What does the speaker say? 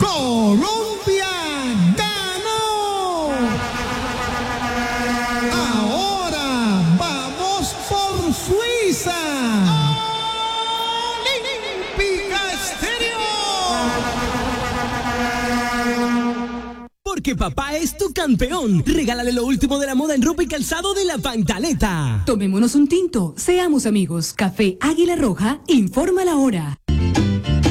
Colombia ganó. Ahora vamos por Suiza. Olímpica Estéreo. Porque papá es tu campeón. Regálale lo último de la moda en ropa y calzado de La Pantaleta. Tomémonos un tinto, seamos amigos. Café Águila Roja, informa la hora.